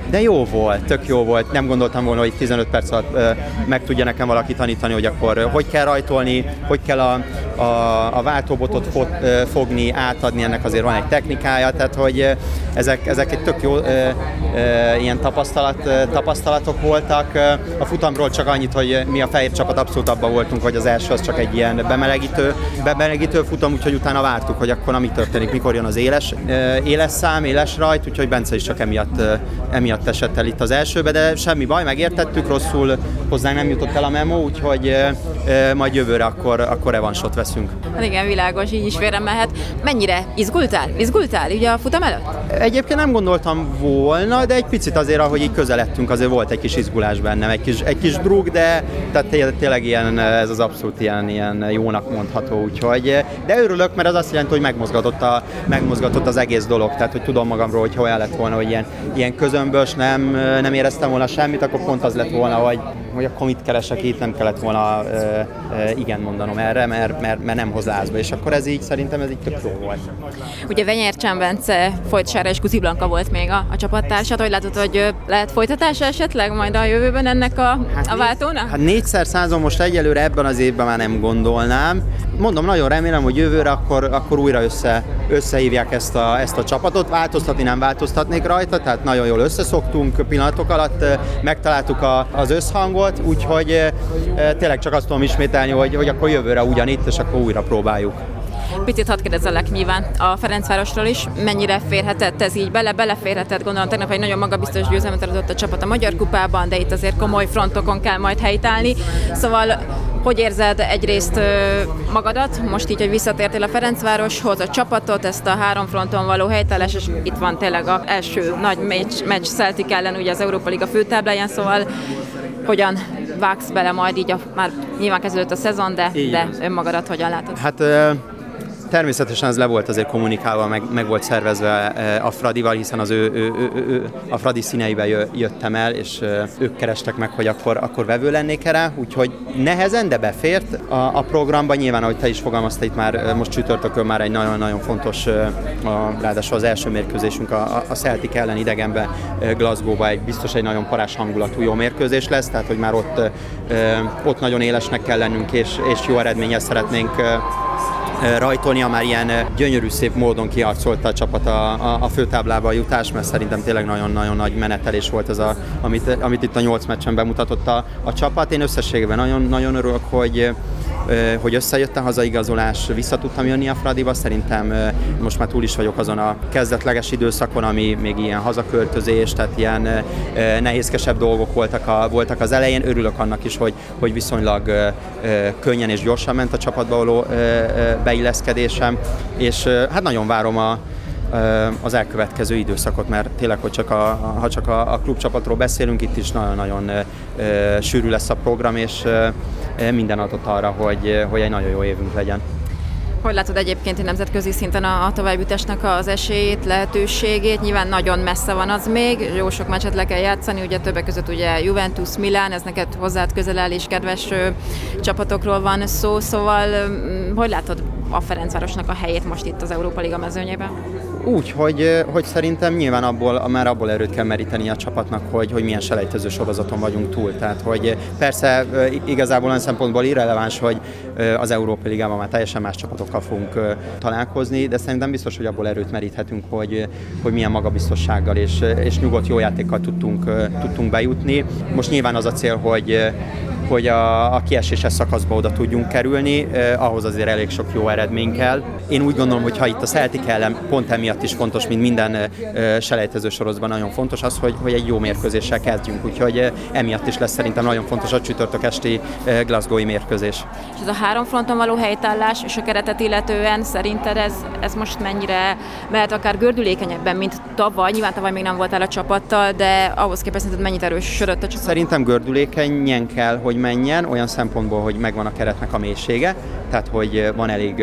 de jó volt, tök jó volt. Nem gondoltam volna, hogy tizenöt perc alatt meg tudja nekem valaki tanítani, hogy akkor hogy kell rajtolni, hogy kell a, a, a váltóbotot fog, fogni, átadni, ennek azért van egy technikája, tehát hogy ezek, ezek egy tök jó ö, ö, ilyen tapasztalat, tapasztalatok voltak. A futamról csak annyit, hogy mi a fehér csapat abszolút abban voltunk, hogy az első az csak egy ilyen bemelegítő, bemelegítő futam, úgyhogy utána vártuk, hogy akkor mi történik, mikor jön az éles, éles szám, éles rajt, úgyhogy Bence is csak emiatt, emiatt esett el itt az elsőbe, de semmi baj, megértettük, rosszul hozzánk nem jutott el a memo, úgyhogy majd jövőre akkor, akkor revansot veszünk. Hát igen, világos, így is félre mehet. Mennyire izgultál? Izgultál ugye a futam előtt? Egyébként nem gondoltam volna, de egy picit azért, ahogy így közeledtünk, azért volt egy kis izgulás bennem, egy kis, egy kis drug, de tehát tényleg ilyen, ez az abszolút ilyen, ilyen jónak mondható, úgyhogy, de örülök, mert az azt jelenti, hogy megmozgatott, a, megmozgatott az egész dolog, tehát hogy tudom magamról, hogy olyan lett volna, hogy ilyen, ilyen közömbös, nem, nem éreztem volna semmit, akkor pont az lett volna, hogy, hogy akkor mit keresek itt, nem kellett volna e, e, igen mondanom erre, mert, mert, mert nem hoz lázba, és akkor ez így szerintem ez így tök jó volt. Ugye Venyercsán Bence, Folt Sára és Kuzi Blanka volt még a, a csapattársad, hogy látod, hogy lehet folytatása esetleg majd a jövőben ennek a, hát a váltónak? Hát négyszer százon most egyelőre ebben az évben már nem gondolnám. Mondom, nagyon remélem, hogy jövőre akkor, akkor újra össze, összehívják ezt a, ezt a csapatot. Változtatni nem változtatnék rajta, tehát nagyon jól összeszoktunk pillanatok alatt, megtaláltuk a, az összhangot, úgyhogy tényleg csak azt tudom ismételni, hogy, hogy akkor jövőre ugyanitt, és akkor újra próbáljuk. Picit hadd kérdezzelek nyilván a Ferencvárosról is, mennyire férhetett ez így bele, beleférhetett, gondolom tegnap egy nagyon magabiztos győzelmet adott a csapat a Magyar Kupában, de itt azért komoly frontokon kell majd helytállni, szóval hogy érzed egyrészt magadat, most így, hogy visszatértél a Ferencvároshoz, a csapatot, ezt a három fronton való helytállás, és itt van tényleg az első nagy meccs, meccs Celtic ellen ugye az Európa Liga főtábláján, szóval hogyan vágsz bele majd így, a, már nyilván kezdődött a szezon, de, de önmagadat hogyan látod? Hát természetesen ez le volt azért kommunikálva, meg, meg volt szervezve a Fradival, hiszen az ő, ő, ő, ő a Fradi színeiben jöttem el, és ők kerestek meg, hogy akkor, akkor vevő lennék erre, úgyhogy nehezen, de befért a, a programba. Nyilván, ahogy te is fogalmaztad, itt már most csütörtökön már egy nagyon-nagyon fontos, a, ráadásul az első mérkőzésünk a, a Celtic ellen idegenben, Glasgow-ba egy biztos egy nagyon parás hangulatú jó mérkőzés lesz, tehát hogy már ott, ott nagyon élesnek kell lennünk, és, és jó eredménnyel szeretnénk rajtolnia, már ilyen gyönyörű szép módon kiharcolta a csapat a, a, a főtáblába a jutás, mert szerintem tényleg nagyon-nagyon nagy menetelés volt ez, a, amit, amit itt a nyolc meccsen bemutatott a, a csapat. Én összességében nagyon, nagyon örülök, hogy hogy összejött a hazaigazolás, vissza tudtam jönni a Fradiba, szerintem most már túl is vagyok azon a kezdetleges időszakon, ami még ilyen hazaköltözés, tehát ilyen nehézkesebb dolgok voltak, a, voltak az elején. Örülök annak is, hogy, hogy viszonylag könnyen és gyorsan ment a csapatba való beilleszkedésem, és hát nagyon várom a az elkövetkező időszakot, mert tényleg, hogy csak a, ha csak a, a klubcsapatról beszélünk, itt is nagyon-nagyon e, e, sűrű lesz a program, és e, minden adott arra, hogy, hogy egy nagyon jó évünk legyen. Hogy látod egyébként egy nemzetközi szinten a, a továbbjutásnak az esélyét, lehetőségét? Nyilván nagyon messze van az még, jó sok meccset le kell játszani, ugye többek között ugye Juventus, Milán, ez neked hozzád közel áll és kedves ö, csapatokról van szó, szóval ö, hogy látod a Ferencvárosnak a helyét most itt az Európa Liga mezőnyében? Úgy, hogy, hogy szerintem nyilván abból, már abból erőt kell meríteni a csapatnak, hogy, hogy milyen selejtező sorozaton vagyunk túl. Tehát, hogy persze igazából olyan szempontból irreleváns, hogy az Európa Ligában már teljesen más csapatokkal fogunk találkozni, de szerintem biztos, hogy abból erőt meríthetünk, hogy, hogy milyen magabiztossággal és, és nyugodt jó játékkal tudtunk, tudtunk bejutni. Most nyilván az a cél, hogy hogy a, a kieséses szakaszba oda tudjunk kerülni, eh, ahhoz azért elég sok jó eredmény kell. Én úgy gondolom, hogy ha itt a Celtic ellen pont emiatt is fontos, mint minden eh, selejtező sorozatban nagyon fontos az, hogy, hogy egy jó mérkőzéssel kezdjünk, úgyhogy eh, emiatt is lesz szerintem nagyon fontos a csütörtök esti eh, Glasgow-i mérkőzés. És ez a három fronton való helytállás és a keretet illetően szerinted ez, ez most mennyire mehet akár gördülékenyebben, mint tavaly? Nyilván tavaly még nem voltál a csapattal, de ahhoz képest szerinted mennyit erősödött a csapat? Szerintem gördülékenyen kell, hogy menjen, olyan szempontból, hogy megvan a keretnek a mélysége, tehát hogy van elég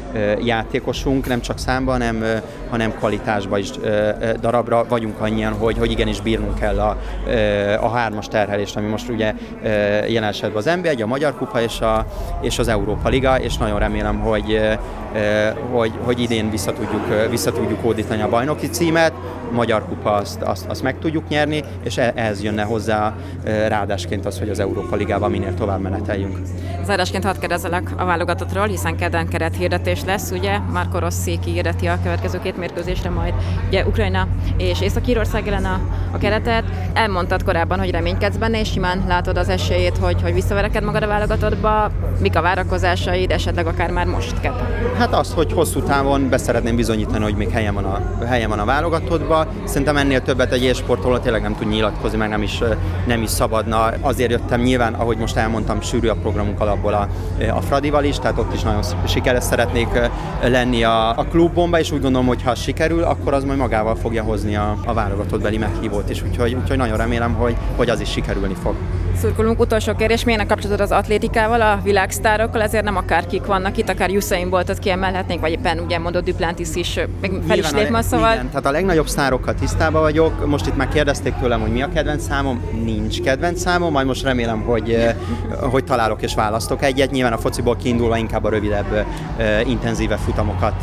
játékosunk, nem csak számban, hanem, hanem kvalitásban is darabra vagyunk annyian, hogy, hogy igenis bírnunk kell a, a hármas terhelést, ami most ugye jelen esetben az en bé egy, a Magyar Kupa és, a, és az Európa Liga, és nagyon remélem, hogy, hogy, hogy idén vissza tudjuk, vissza tudjuk hódítani a bajnoki címet, a Magyar Kupa azt, azt, azt meg tudjuk nyerni, és ehhez jönne hozzá ráadásként az, hogy az Európa Ligában minél tovább meneteljünk. Zárásként hadd kérdezzelek a válogatottról, hiszen kedden kerethirdetés lesz, ugye? Marco Rossi kihirdeti a következő két mérkőzésre majd ugye Ukrajna és Észak-Írország ellen a, a keretet. Elmondtad korábban, hogy reménykedsz benne, és simán látod az esélyét, hogy, hogy visszavereked magad a válogatottba. Mik a várakozásaid, esetleg akár már most kedden? Hát azt, hogy hosszú távon beszeretném bizonyítani, hogy még helyen van a, helyen van a válogatottba. Szerintem ennél többet egy élsportoló tényleg nem tud nyilatkozni, meg nem is, nem is szabadna. Azért jöttem nyilván, ahogy most elmondtam, sűrű a programunk alapból a, a Fradival is, tehát ott is nagyon sikeres szeretnék lenni a, a klubomba, és úgy gondolom, hogy ha sikerül, akkor az majd magával fogja hozni a, a válogatottbeli meghívót is, úgyhogy, úgyhogy nagyon remélem, hogy, hogy az is sikerülni fog. Szurkolunk, utolsó kérdés, milyen a kapcsolatod az atlétikával, a világsztárokkal, ezért nem akárkik vannak itt, akár Usain Boltot kiemelhetnénk, vagy éppen ugye mondott Duplantis is, meg fel is lép ma, szóval... Igen, tehát a legnagyobb sztárokkal tisztában vagyok, most itt már kérdezték tőlem, hogy mi a kedvenc számom, nincs kedvenc számom, majd most remélem, hogy, hogy találok és választok egyet, nyilván a fociból kiindulva inkább a rövidebb, intenzívebb futamokat.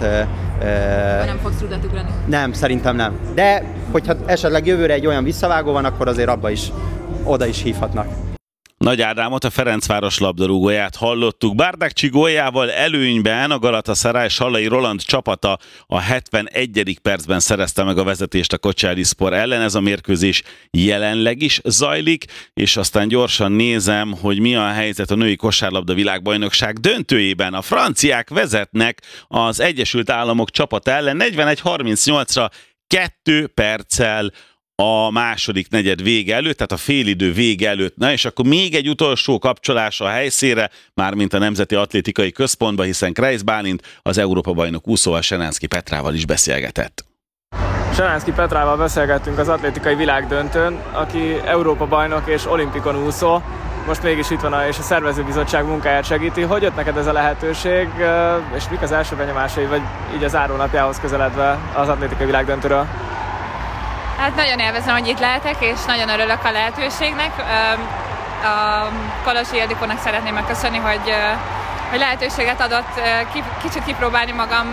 Nem fogsz rudat ugrani? Nem, szerintem nem, de hogyha esetleg jövőre egy olyan visszavágó van, akkor azért abba is, oda is hívhatnak. Nagy Ádámot, a Ferencváros labdarúgóját hallottuk. Bárdák Csigólyával előnyben a Galatasaray Sallai Roland csapata a hetvenegyedik percben szerezte meg a vezetést a Kocsárlispor ellen. Ez a mérkőzés jelenleg is zajlik, és aztán gyorsan nézem, hogy mi a helyzet a női kosárlabda világbajnokság döntőjében. A franciák vezetnek az Egyesült Államok csapata ellen negyvenegy harmincnyolcra kettő perccel a második negyed vége előtt, tehát a félidő vége előtt. Na és akkor még egy utolsó kapcsolás a helyszínre, mármint a Nemzeti Atlétikai Központba, hiszen Kreisz Bálint, az Európa-bajnok úszó, a Senánszky Petrával is beszélgetett. Senánszky Petrával beszélgettünk az atlétikai világdöntőn, aki Európa-bajnok és olimpikon úszó. Most mégis itt van a, és a szervezőbizottság munkáját segíti. Hogy jött neked ez a lehetőség, és mik az első benyomásai, vagy így az zárónapjához közeledve az atlétikai világdöntőről? Hát nagyon élvezem, hogy itt lehetek, és nagyon örülök a lehetőségnek. A Kalosi Ildikónak szeretném megköszönni, hogy, hogy lehetőséget adott kicsit kipróbálni magam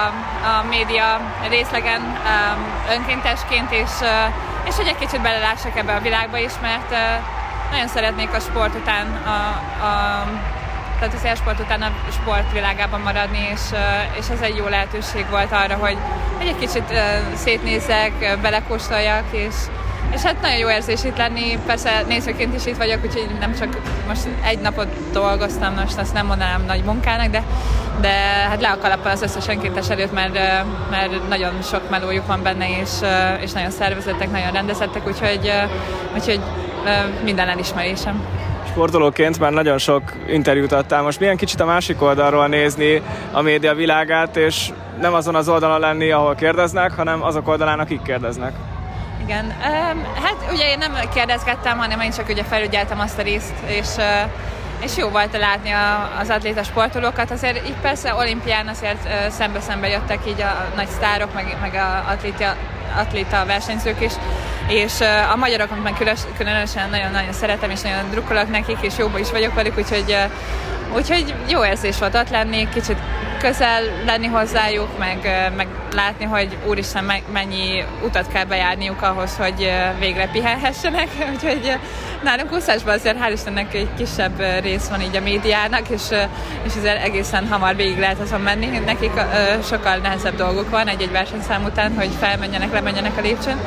a média részlegen önkéntesként, és, és hogy egy kicsit belelássak ebbe a világba is, mert nagyon szeretnék a sport után a, a tehát az élsport után a sportvilágában maradni, és, és ez egy jó lehetőség volt arra, hogy, hogy egy kicsit szétnézzek, belekóstoljak, és, és hát nagyon jó érzés itt lenni. Persze nézőként is itt vagyok, úgyhogy nem csak most egy napot dolgoztam, most azt nem mondanám nagy munkának, de, de hát le a kalappal az összes önkéntes előtt, mert, mert nagyon sok melójuk van benne, és, és nagyon szervezettek, nagyon rendezettek, úgyhogy, úgyhogy minden elismerésem. Sportolóként már nagyon sok interjút adtál, most milyen kicsit a másik oldalról nézni a média világát, és nem azon az oldalon lenni, ahol kérdeznek, hanem azok oldalán, akik kérdeznek. Igen, hát ugye én nem kérdezgettem, hanem én csak ugye felügyeltem azt a részt, és, és jó volt látni az atléta sportolókat. Azért így persze olimpián azért szembe-szembe jöttek így a nagy sztárok, meg, meg a atléta, atléta versenyzők is, és a magyarokat meg különösen nagyon-nagyon szeretem, és nagyon drukkolok nekik, és jóban is vagyok velük, úgyhogy, úgyhogy jó érzés volt ott lenni, kicsit közel lenni hozzájuk, meg, meg látni, hogy úristen mennyi utat kell bejárniuk ahhoz, hogy végre pihenhessenek, úgyhogy nálunk úszásban azért hál' Istennek egy kisebb rész van így a médiának, és, és azért egészen hamar végig lehet azon menni. Nekik sokkal nehezebb dolguk van egy-egy versenyszám után, hogy felmenjenek, lemenjenek a lépcsőn.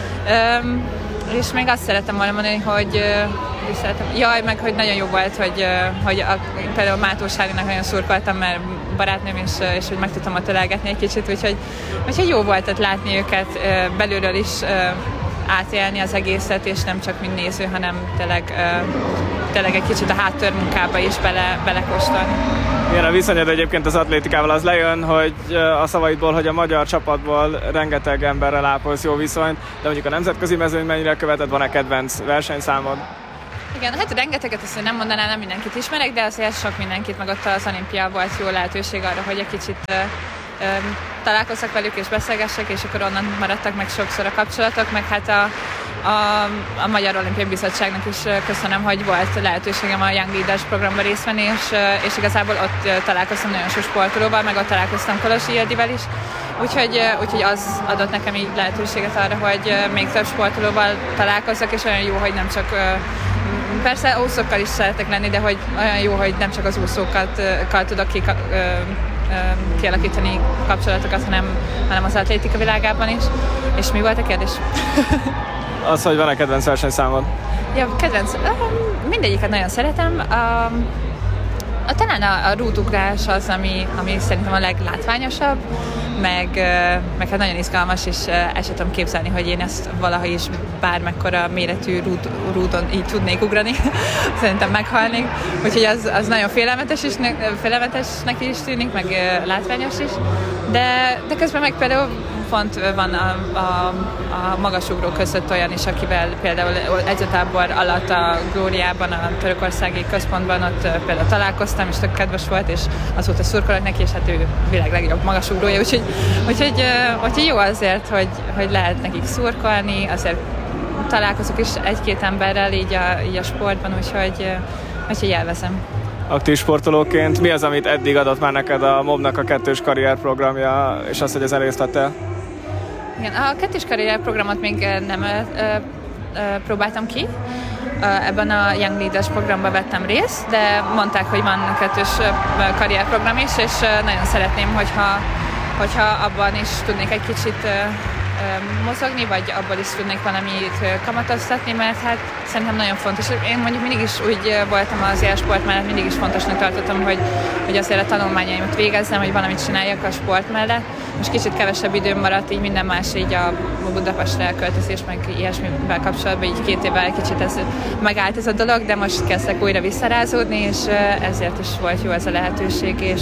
Um, és még azt szeretem volna mondani, hogy uh, szeretem, jaj, meg hogy nagyon jó volt, hogy, uh, hogy a, például Mátós Hálinak nagyon szurkoltam, mert barátnőm, és, uh, és hogy meg tudtam ott ölelgetni egy kicsit, úgyhogy, úgyhogy jó volt ott látni őket uh, belülről is uh, átélni az egészet, és nem csak mint néző, hanem tényleg, uh, tényleg egy kicsit a háttérmunkába is bele, belekóstolni. Milyen a viszonyod egyébként az atlétikával? Az lejön, hogy a szavaidból, hogy a magyar csapatból rengeteg emberrel ápolsz jó viszonyt, de mondjuk a nemzetközi mezőny mennyire követed, van-e kedvenc versenyszámod? Igen, hát rengeteget azt nem mondanám, nem mindenkit ismerek, de azért sok mindenkit, meg ott az olimpia volt jó lehetőség arra, hogy egy kicsit ö, ö, találkozzak velük és beszélgessek, és akkor onnan maradtak meg sokszor a kapcsolatok, meg hát a, a, a Magyar Olimpiai Bizottságnak is köszönöm, hogy volt lehetőségem a Young Leaders programba részt venni, és, és igazából ott találkoztam nagyon sok sportolóval, meg ott találkoztam Kolosi Ildivel is, úgyhogy, úgyhogy az adott nekem így lehetőséget arra, hogy még több sportolóval találkozzak, és olyan jó, hogy nem csak persze úszókkal is szeretek lenni, de hogy olyan jó, hogy nem csak az úszókkal tudok ki, ö, ö, kialakítani kapcsolatokat, hanem, hanem az atlétika világában is. És mi volt a kérdés? Az, hogy van-e kedvenc versenyszámod? Ja, kedvenc. Mindegyiket nagyon szeretem. A, a, talán a, a rútugrás az, ami, ami szerintem a leglátványosabb, meg, meg hát nagyon izgalmas, és el sem tudom képzelni, hogy én ezt valaha is bármekkora méretű rút, rúton így tudnék ugrani. Szerintem meghalnék. Úgyhogy az, az nagyon félelmetes is, félelmetesnek is tűnik, meg látványos is. De, de közben meg például pont van a, a, a magasugró között olyan is, akivel például edzőtábor alatt a Glóriában, a törökországi központban ott például találkoztam, és tök kedves volt, és azóta szurkolok neki, és hát ő világ legjobb magasugrója, úgyhogy, úgyhogy, úgyhogy jó azért, hogy, hogy lehet nekik szurkolni, azért találkozok is egy-két emberrel így a, így a sportban, úgyhogy, úgyhogy élvezem. Aktív sportolóként mi az, amit eddig adott már neked a MOB-nak a kettős karrierprogramja, és az, hogy ezen részt vettél? Igen, a kettős karrierprogramot még nem ö, ö, próbáltam ki. Ebben a Young Leaders programban vettem részt, de mondták, hogy van kettős karrierprogram is, és nagyon szeretném, hogyha, hogyha abban is tudnék egy kicsit mozogni, vagy abból is tudnék valamit kamatoztatni, mert hát szerintem nagyon fontos. Én mondjuk mindig is úgy voltam az élsport mellett, mindig is fontosnak tartottam, hogy, hogy azért a tanulmányaimat végezzem, hogy valamit csináljak a sport mellett. Most kicsit kevesebb időm maradt, így minden más, így a Budapestre költözés, meg ilyesmivel kapcsolatban, így két évvel kicsit ez megállt ez a dolog, de most kezdtek újra visszarázódni, és ezért is volt jó ez a lehetőség, és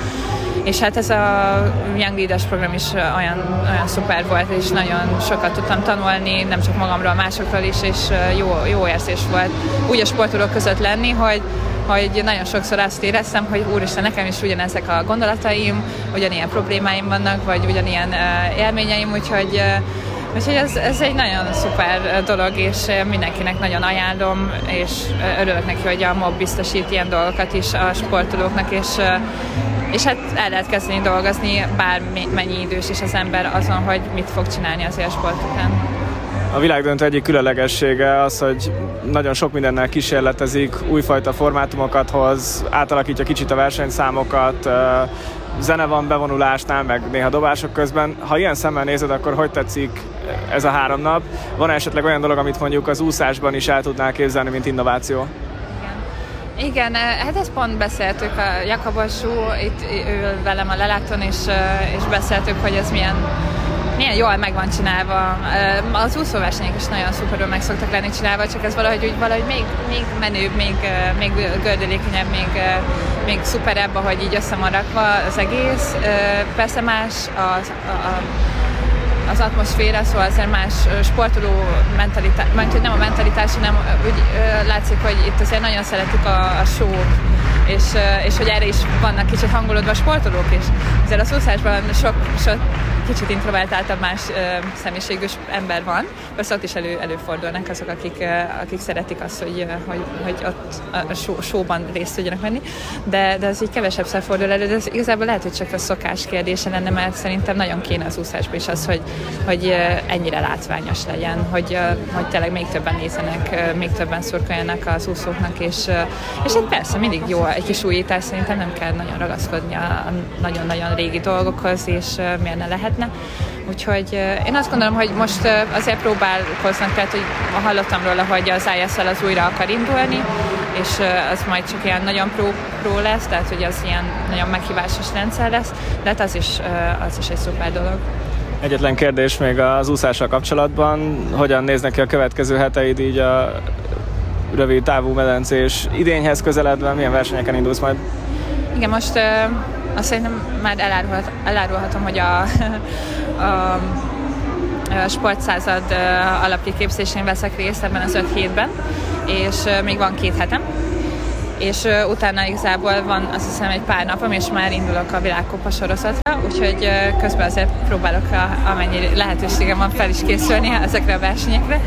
És hát ez a Young Leaders program is olyan, olyan szuper volt, és nagyon sokat tudtam tanulni, nem csak magamról, másokról is, és jó, jó érzés volt úgy a sportolók között lenni, hogy, hogy nagyon sokszor azt éreztem, hogy úristen, nekem is ugyanezek a gondolataim, ugyanilyen problémáim vannak, vagy ugyanilyen élményeim, úgyhogy Úgyhogy ez, ez egy nagyon szuper dolog, és mindenkinek nagyon ajánlom, és örülök neki, hogy a MOB biztosít ilyen dolgokat is a sportolóknak, és, és hát el lehet kezdeni dolgozni bármennyi idős is az ember azon, hogy mit fog csinálni az élsport után. A világdöntő egyik különlegessége az, hogy nagyon sok mindennel kísérletezik, újfajta formátumokat hoz, átalakítja kicsit a versenyszámokat, zene van bevonulásnál, meg néha dobások közben. Ha ilyen szemmel nézed, akkor hogy tetszik ez a három nap? Van esetleg olyan dolog, amit mondjuk az úszásban is el tudnál képzelni, mint innováció? Igen, Igen, hát ezt pont beszéltük, a Jakabos itt ül velem a lelátón, és, és beszéltük, hogy ez milyen milyen jól meg van csinálva. Az úszóversenyek is nagyon szuperül meg szoktak lenni csinálva, csak ez valahogy, úgy, valahogy még, még menőbb, még, még gördülékenyebb, még, még szuperebb, ahogy így össze van rakva az egész. Persze más az, a, az atmoszféra, szóval azért más sportoló mentalitás, nem a mentalitás, hanem úgy látszik, hogy itt azért nagyon szeretik a, a show-t, és, és hogy erre is vannak kicsit hangolódva a sportolók is. Azért az úszásban sok, sok kicsit introvertáltabb, más ö, személyiségű ember van. Persze ott is elő, előfordulnak azok, akik, ö, akik szeretik azt, hogy, hogy, hogy ott a show, showban részt tudjanak venni, de, de ez így kevesebbszer fordul elő, de ez igazából lehet, hogy csak a szokás kérdése lenne, mert szerintem nagyon kéne az úszásban is az, hogy, hogy ennyire látványos legyen, hogy, hogy tényleg még többen nézzenek, még többen szurkoljanak az úszóknak, és, és hát persze mindig jó egy kis újítás, szerintem nem kell nagyon ragaszkodni a nagyon-nagyon régi dolgokhoz, és miért ne lehetne. Úgyhogy én azt gondolom, hogy most azért próbálkoznak, tehát hogy hallottam róla, hogy az I S L az újra akar indulni, és az majd csak ilyen nagyon pro, pro lesz, tehát hogy az ilyen nagyon meghívásos rendszer lesz, de hát az is, az is egy szuper dolog. Egyetlen kérdés még az úszással kapcsolatban, hogyan néznek ki a következő heteid így a rövid távú medencés idényhez közeledve, milyen versenyeken indulsz majd? Igen, most uh, azt szerintem már elárulhat, elárulhatom, hogy a, a sportszázad alapkiképzésén veszek részt ebben az öt hétben, és még van két hetem. És uh, utána igazából van azt hiszem egy pár napom, és már indulok a világkupa sorozatra, úgyhogy uh, közben azért próbálok a, amennyi lehetőségem van fel is készülni ezekre a versenyekre.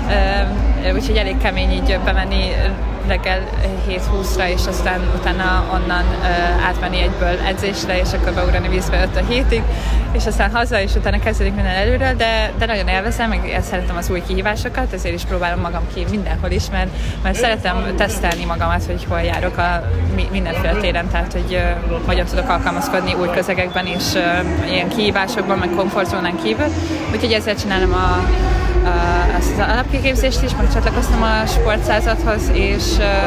Uh, úgyhogy elég kemény így bemenni reggel hét húszra, és aztán utána onnan uh, átmenni egyből edzésre, és akkor beugrani vízbe öt a hétig, és aztán haza, és utána kezdődik minden előről, de, de nagyon élvezem, meg szeretem az új kihívásokat, ezért is próbálom magam ki mindenhol is, mert, mert szeretem tesztelni magamat, hogy hol járok a mindenféle téren, tehát hogy uh, hogyan tudok alkalmazkodni új közegekben, és uh, ilyen kihívásokban, meg komfortzónán kívül, úgyhogy ezért csinálom a ezt az alapkiképzést is, meg csatlakoztam a sportszázadhoz, és,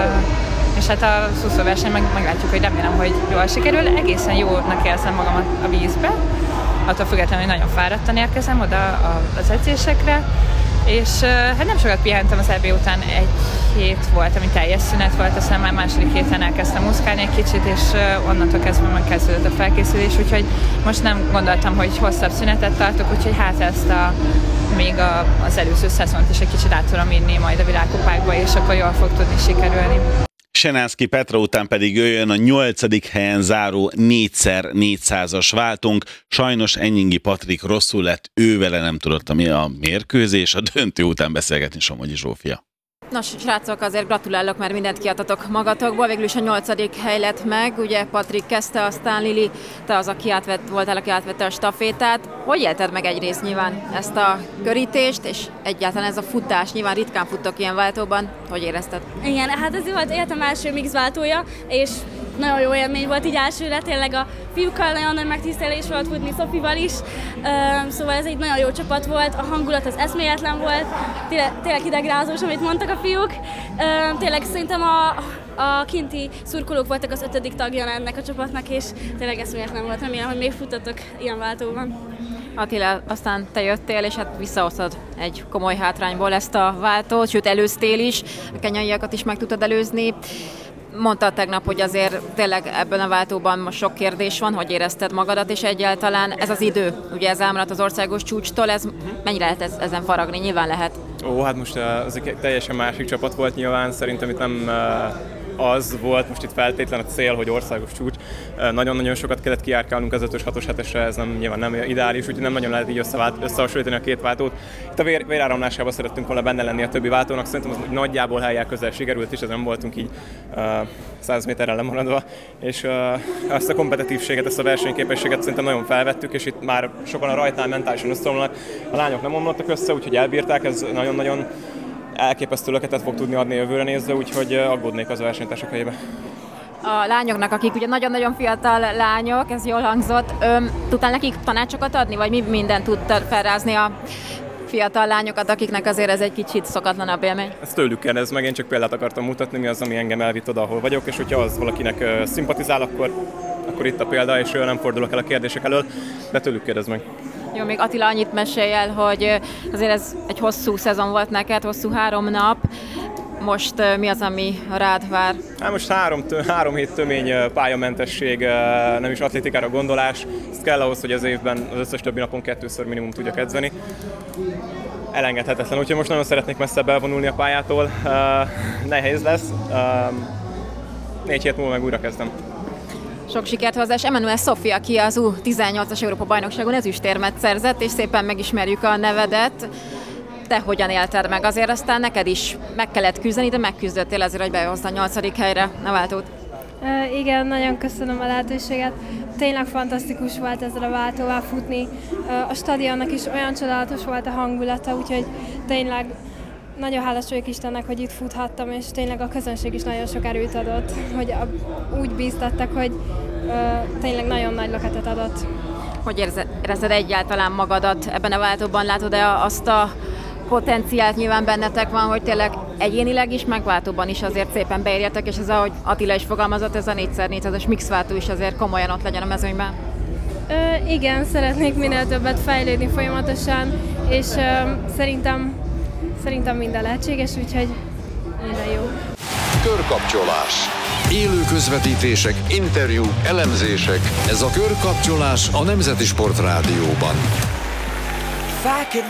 és hát a úszóverseny meg, meglátjuk, hogy remélem, hogy jól sikerül. Egészen jónak érzem magamat a vízbe, attól függetlenül, hogy nagyon fáradtan érkezem oda az edzésekre, és hát nem sokat pihentem az é bé után, egy hét volt, ami teljes szünet volt, aztán már második héten elkezdtem úszkálni egy kicsit, és onnantól kezdve megkezdődött a felkészülés, úgyhogy most nem gondoltam, hogy hosszabb szünetet tartok, úgyhogy hát ezt a még a, az előző szezont is egy kicsit át tudom írni majd a világkupákba, és akkor jól fog tudni sikerülni. Senánszky Petra után pedig jöjjön a nyolcadik helyen záró négyszer négyszázas váltunk. Sajnos Enyingi Patrik rosszul lett, ő vele nem tudott a mérkőzés, a döntő után beszélgetni Somogyi Zsófia. Nos, srácok, azért gratulálok, mert mindent kiadtatok magatokból. Végül is a nyolcadik hely lett meg, ugye Patrik kezdte, aztán Lili, te az, aki átvett, voltál, aki átvette a stafétát. Hogy élted meg egyrészt nyilván ezt a körítést, és egyáltalán ez a futás? Nyilván ritkán futtok ilyen váltóban. Hogy érezted? Igen, hát ez volt életem első mix váltója, és nagyon jó élmény volt így elsőre, tényleg a fiúkkal nagyon nagy megtisztelés volt futni, Szofival is, szóval ez egy nagyon jó csapat volt, a hangulat az eszméletlen volt, tényleg, tényleg hidegrázós, amit mondtak a fiúk, tényleg szerintem a, a kinti szurkolók voltak az ötödik tagja ennek a csapatnak, és tényleg eszméletlen volt, remélem, hogy még futtatok ilyen váltóban. Attila, aztán te jöttél, és hát visszahoztad egy komoly hátrányból ezt a váltót, sőt előztél is, a kenyaiakat is meg tudtad előzni. Mondtad tegnap, hogy azért tényleg ebben a váltóban most sok kérdés van, hogy érezted magadat, és egyáltalán ez az idő, ugye ez elmaradt az országos csúcstól, ez mennyire lehet ez, ezen faragni? Nyilván lehet. Ó, hát most az egy teljesen másik csapat volt nyilván, szerintem itt nem az volt most itt feltétlen a cél, hogy országos csúcs. Nagyon-nagyon sokat kellett kijárkálnunk az ötös, hatos, hetesre, ez nem, nyilván nem ideális, úgyhogy nem nagyon lehet így összehasonlítani a két váltót. Itt a vér, véráramlásában szerettünk volna benne lenni a többi váltónak, szerintem az nagyjából helyjel közel sikerült is, ez nem voltunk így uh, száz méterrel lemaradva, és uh, ezt a kompetitívséget, ezt a versenyképességet szerintem nagyon felvettük, és itt már sokan a rajtán mentálisan összeomlanak, a lányok nem omlottak össze, úgyhogy elbírták, ez nagyon-nagyon elképesztő löketet fog tudni adni jövőre nézve, úgyhogy aggódnék az a versenytársak helyébe. A lányoknak, akik ugye nagyon-nagyon fiatal lányok, ez jól hangzott, öm, tudtál nekik tanácsokat adni, vagy mi mindent tudtad felrázni a fiatal lányokat, akiknek azért ez egy kicsit szokatlanabb élmény? Ezt tőlük kérdezz meg, én csak példát akartam mutatni, mi az, ami engem elvitt oda, ahol vagyok, és hogyha az valakinek uh, szimpatizál, akkor, akkor itt a példa, és uh, nem fordulok el a kérdések elől, de tőlük kérdezz meg. Jó, még Attila, annyit mesélj el, hogy azért ez egy hosszú szezon volt neked, hosszú három nap. Most mi az, ami rád vár? Hát most három, három hét tömény pályamentesség, nem is atlétikára gondolás. Ez kell ahhoz, hogy az évben az összes többi napon kettőször minimum tudjak edzeni. Elengedhetetlen, úgyhogy most nagyon szeretnék messzebb elvonulni a pályától. Nehéz lesz. Négy hét múlva meg újra kezdem. Sok sikert hozzá, és Emmanuel Sofia, aki az U tizennyolcas Európa bajnokságon ezüstérmet szerzett, és szépen megismerjük a nevedet. Te hogyan élted meg? Azért aztán neked is meg kellett küzdeni, de megküzdöttél ezért, hogy behozd a nyolcadik helyre a váltót. Uh, igen, nagyon köszönöm a lehetőséget. Tényleg fantasztikus volt ezzel a váltóval futni. Uh, a stadionnak is olyan csodálatos volt a hangulata, úgyhogy tényleg nagyon hálás vagyok Istennek, hogy itt futhattam, és tényleg a közönség is nagyon sok erőt adott, hogy a, úgy bíztattak, hogy uh, tényleg nagyon nagy löketet adott. Hogy érzed, érzed egyáltalán magadat ebben a váltóban? Látod-e azt a potenciált nyilván bennetek van, hogy tényleg egyénileg is, meg váltóban is azért szépen beérjetek, és ez, ahogy Attila is fogalmazott, ez a négyszer négyszázas mixváltó is azért komolyan ott legyen a mezőnyben? Ö, igen, szeretnék minél többet fejlődni folyamatosan, és ö, szerintem, szerintem minden lehetséges, úgyhogy minden jó. Körkapcsolás. Élő közvetítések, interjúk, elemzések. Ez a Körkapcsolás a Nemzeti Sport Rádióban. If I could